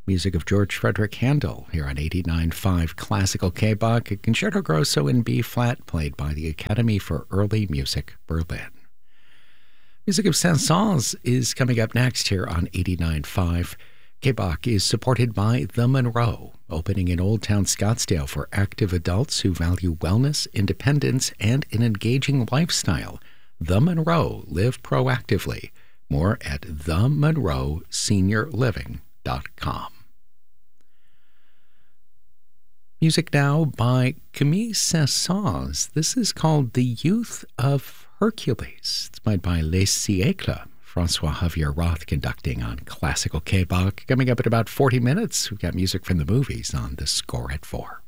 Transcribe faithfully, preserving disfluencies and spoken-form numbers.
Music of George Frederick Handel here on eighty-nine point five Classical K-Bach, a Concerto Grosso in B-flat played by the Academy for Early Music, Berlin. Music of Saint-Saëns is coming up next here on eighty-nine point five. K-Bach is supported by The Monroe, opening in Old Town Scottsdale for active adults who value wellness, independence, and an engaging lifestyle. The Monroe, live proactively. More at the monroe senior living dot com. Music now by Camille Saint-Saëns. This is called The Youth of Hercules. It's played by Les Siècles. Francois Javier Roth conducting on Classical K-Bach. Coming up in about forty minutes, we've got music from the movies on The Score at four.